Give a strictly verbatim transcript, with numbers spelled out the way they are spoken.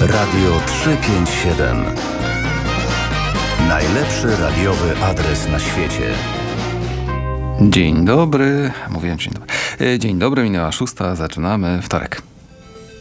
Radio trzysta pięćdziesiąt siedem. Najlepszy radiowy adres na świecie. Dzień dobry. Mówiłem dzień dobry. Dzień dobry, minęła szósta, zaczynamy wtorek.